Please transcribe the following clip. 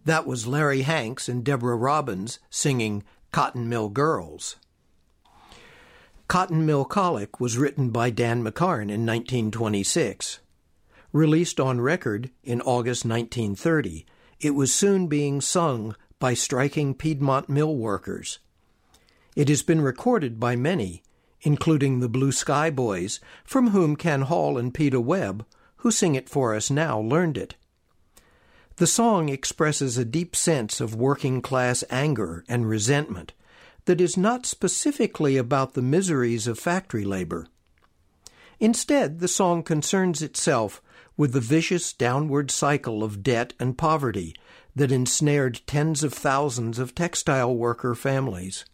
That was Larry Hanks and Deborah Robbins singing Cotton Mill Girls. Cotton Mill Colic was written by Dan McCarn in 1926. Released on record in August 1930, it was soon being sung by striking Piedmont mill workers. It has been recorded by many, including the Blue Sky Boys, from whom Ken Hall and Peter Webb, who sing it for us now, learned it. The song expresses a deep sense of working-class anger and resentment that is not specifically about the miseries of factory labor. Instead, the song concerns itself with the vicious downward cycle of debt and poverty that ensnared tens of thousands of textile worker families.